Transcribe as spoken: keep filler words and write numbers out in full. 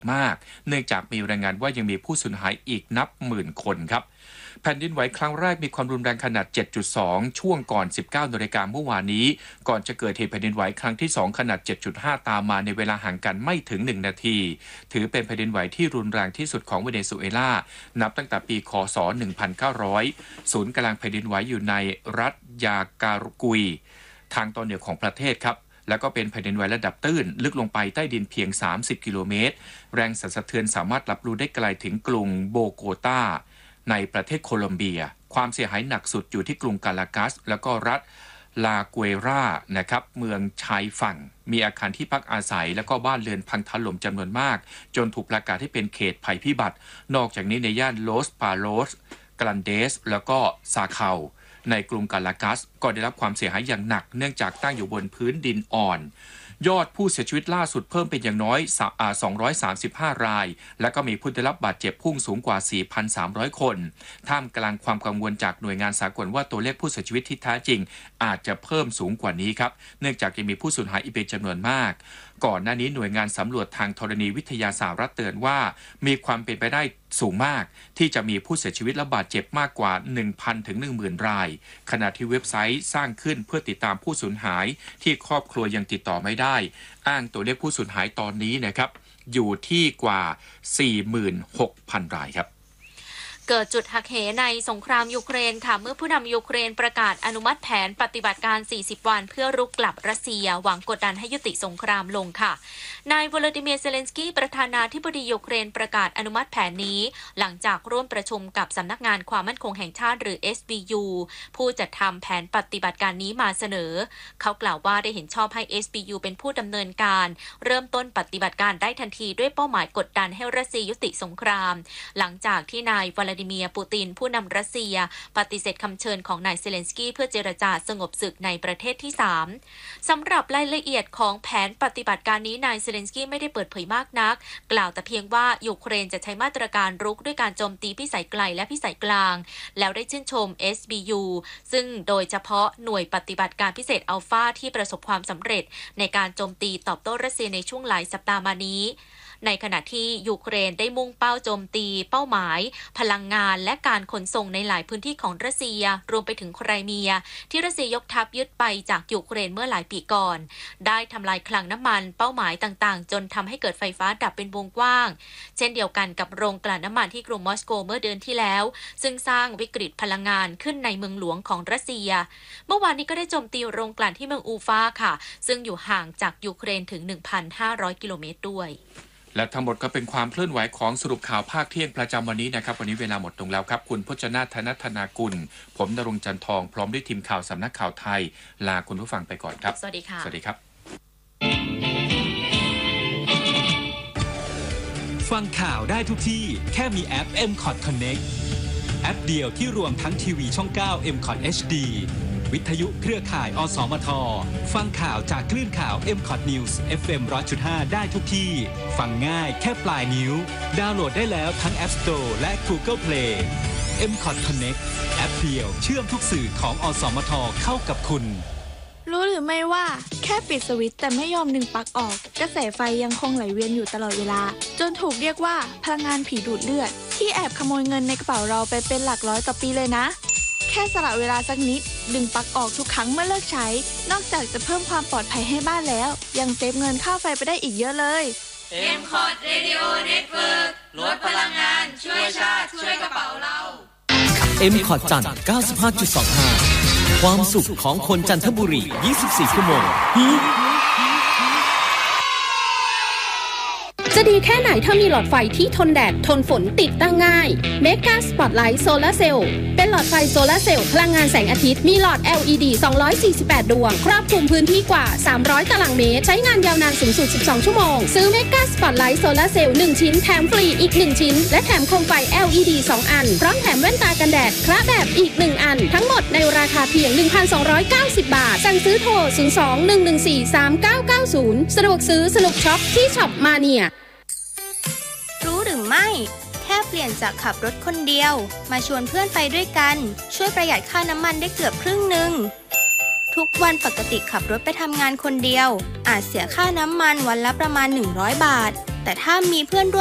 มากเนื่องจากมีรายงานว่ายังมีผู้สูญหายอีกนับหมื่นคนครับแผ่นดินไหวครั้งแรกมีความรุนแรงขนาด เจ็ดจุดสอง ช่วงก่อน สิบเก้านาฬิกาเมื่อวานนี้ก่อนจะเกิดเหตุแผ่นดินไหวครั้งที่สองขนาด เจ็ดจุดห้า ตามมาในเวลาห่างกันไม่ถึงหนึ่งนาทีถือเป็นแผ่นดินไหวที่รุนแรงที่สุดของเวเนซุเอลานับตั้งแต่ปีค.ศ. หนึ่งพันเก้าร้อยศูนย์กลางแผ่นดินไหวอยู่ในรัฐยาการุกุยทางตอนเหนือของประเทศครับแล้วก็เป็นแผ่นดินไหวระดับตื้นลึกลงไปใต้ดินเพียงสามสิบกิโลเมตรแรงสั่นสะเทือนสามารถรับรู้ได้ไกลถึงกรุงโบโกตาในประเทศโคลอมเบียความเสียหายหนักสุดอยู่ที่กรุงกาลากัสแล้วก็รัฐลาเกเรานะครับเมืองชายฝั่งมีอาคารที่พักอาศัยแล้วก็บ้านเรือนพังถล่มจำนวนมากจนถูกประกาศให้เป็นเขตภัยพิบัตินอกจากนี้ในย่านโลสปาโลสกลันเดสแล้วก็ซาเคาในกรุงกาลากัสก็ได้รับความเสียหายอย่างหนักเนื่องจากตั้งอยู่บนพื้นดินอ่อนยอดผู้เสียชีวิตล่าสุดเพิ่มเป็นอย่างน้อยสองร้อยสามสิบห้ารายและก็มีผู้ได้รับบาดเจ็บพุ่งสูงกว่า สี่พันสามร้อย คนท่ามกลางความกังวลจากหน่วยงานสากลว่าตัวเลขผู้เสียชีวิตที่แท้จริงอาจจะเพิ่มสูงกว่านี้ครับเนื่องจากยังมีผู้สูญหายอีกเป็นจำนวนมากก่อนหน้านี้หน่วยงานสำรวจทางธรณีวิทยาสหรัฐเตือนว่ามีความเป็นไปได้สูงมากที่จะมีผู้เสียชีวิตและบาดเจ็บมากกว่า หนึ่งพัน ถึง หนึ่งหมื่น รายขณะที่เว็บไซต์สร้างขึ้นเพื่อติดตามผู้สูญหายที่ครอบครัวยังติดต่อไม่ได้อ้างตัวเลขผู้สูญหายตอนนี้นะครับอยู่ที่กว่า สี่หมื่นหกพัน รายครับเกิดจุดหักเหในสงครามยูเครนค่ะเมื่อผู้นำยูเครนประกาศอนุมัติแผนปฏิบัติการสี่สิบวันเพื่อรุกกลับรัสเซียหวังกดดันให้ยุติสงครามลงค่ะนายวลาดิเมียร์เซเลนสกี้ประธานาธิบดียูเครนประกาศอนุมัติแผนนี้หลังจากร่วมประชุมกับสำนักงานความมั่นคงแห่งชาติหรือ เอส บี ยู ผู้จัดทำแผนปฏิบัติการนี้มาเสนอเขากล่าวว่าได้เห็นชอบให้ เอส บี ยู เป็นผู้ดำเนินการเริ่มต้นปฏิบัติการได้ทันทีด้วยเป้าหมายกดดันให้รัสเซียยุติสงครามหลังจากที่นายวลาดิเมียร์ปูตินผู้นำรัสเซียปฏิเสธคำเชิญของนายเซเลนสกี้เพื่อเจรจาสงบศึกในประเทศที่สามสำหรับรายละเอียดของแผนปฏิบัติการนี้นายเซเลนสกี้ไม่ได้เปิดเผยมากนักกล่าวแต่เพียงว่ายูเครนจะใช้มาตรการรุกด้วยการโจมตีพิสัยไกลและพิสัยกลางแล้วได้ชื่นชม เอส บี ยู ซึ่งโดยเฉพาะหน่วยปฏิบัติการพิเศษอัลฟาที่ประสบความสำเร็จในการโจมตีตอบโต้รัสเซียในช่วงหลายสัปดาห์มานี้ในขณะที่ยูเครนได้มุ่งเป้าโจมตีเป้าหมายพลังงานและการขนส่งในหลายพื้นที่ของรัสเซียรวมไปถึงไครเมียที่รัสเซียยกทัพยึดไปจากยูเครนเมื่อหลายปีก่อนได้ทำลายคลังน้ำมันเป้าหมายต่างๆจนทำให้เกิดไฟฟ้าดับเป็นวงกว้างเช่นเดียวกันกับโรงกลั่นน้ำมันที่กรุงมอสโกเมื่อเดือนที่แล้วซึ่งสร้างวิกฤตพลังงานขึ้นในเมืองหลวงของรัสเซียเมื่อวานนี้ก็ได้โจมตีโรงกลั่นที่เมืองอูฟาค่ะซึ่งอยู่ห่างจากยูเครนถึง หนึ่งพันห้าร้อย กิโลเมตรด้วยและทั้งหมดก็เป็นความเคลื่อนไหวของสรุปข่าวภาคเที่ยงประจำวันนี้นะครับวันนี้เวลาหมดลงแล้วครับคุณพจนาถ ธนธนากุลผมณรงค์จันทองพร้อมด้วยทีมข่าวสำนักข่าวไทยลาคุณผู้ฟังไปก่อนครับสวัสดีค่ะสวัสดีครับฟังข่าวได้ทุกที่แค่มีแอป เอ็ม คอท Connect แอปเดียวที่รวมทั้งทีวีช่องเก้า เอ็ม คอท เอช ดี วิทยุเครือข่ายอสมทฟังข่าวจากคลื่นข่าว เอ็ม คอท News เอฟ เอ็ม หนึ่งร้อยจุดห้า ได้ทุกที่ฟังง่ายแค่ปลายนิ้วดาวน์โหลดได้แล้วทั้ง App Store และ Google Play เอ็ม คอท Connect แอปเดียวเชื่อมทุกสื่อของอสมทเข้ากับคุณรู้หรือไม่ว่าแค่ปิดสวิตช์แต่ไม่ยอมดึงปลั๊กออกกระแสไฟยังคงไหลเวียนอยู่ตลอดเวลาจนถูกเรียกว่าพลังงานผีดูดเลือดที่แอบขโมยเงินในกระเป๋าเราไปเป็นหลักร้อยต่อปีเลยนะแค่สละเวลาสักนิดดึงปลั๊กออกทุกครั้งเมื่อเลิกใช้นอกจากจะเพิ่มความปลอดภัยให้บ้านแล้วยังเซฟเงินค่าไฟไปได้อีกเยอะเลยเอ็ม คอท Radio Network ลดพลังงานช่วยชาติช่วยกระเป๋าเราเอ็ม คอท จันทร์ เก้าสิบห้าจุดสองห้า ความสุขของคนจันทบุรียี่สิบสี่ชั่วโมงจะดีแค่ไหนถ้ามีหลอดไฟที่ทนแดดทนฝนติดตั้งง่าย Mega Spotlight Solar Cell เป็นหลอดไฟโซลาร์เซลล์พลังงานแสงอาทิตย์มีหลอด แอล อี ดี สองร้อยสี่สิบแปด ดวงครอบคลุมพื้นที่กว่าสามร้อยตารางเมตรใช้งานยาวนานสูงสุดสิบสองชั่วโมงซื้อ Mega Spotlight Solar Cell หนึ่งชิ้นแถมฟรีอีกหนึ่งชิ้นและแถมโคมไฟ แอล อี ดี สองอันพร้อมแถมแว่นตากันแดดคละแบบอีกหนึ่งอันทั้งหมดในราคาเพียง หนึ่งพันสองร้อยเก้าสิบ บาทสั่งซื้อโทรศูนย์ สอง หนึ่ง หนึ่ง สี่ สาม เก้า เก้า ศูนย์สะดวกซื้อสนุกช็อปที่ช็อปมาเนียรู้หรือไม่แค่เปลี่ยนจากขับรถคนเดียวมาชวนเพื่อนไปด้วยกันช่วยประหยัดค่าน้ำมันได้เกือบครึ่งหนึ่งทุกวันปกติขับรถไปทำงานคนเดียวอาจเสียค่าน้ำมันวันละประมาณหนึ่งร้อยบาทแต่ถ้ามีเพื่อนร่วม